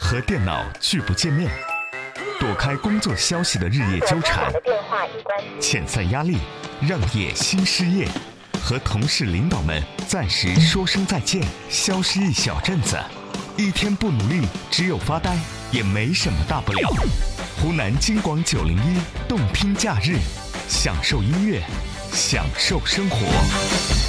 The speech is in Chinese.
和电脑拒不见面，躲开工作消息的日夜纠缠，遣散压力，让业新失业，和同事领导们暂时说声再见，消失一小阵子，一天不努力，只有发呆，也没什么大不了。湖南金广901动听假日，享受音乐，享受生活。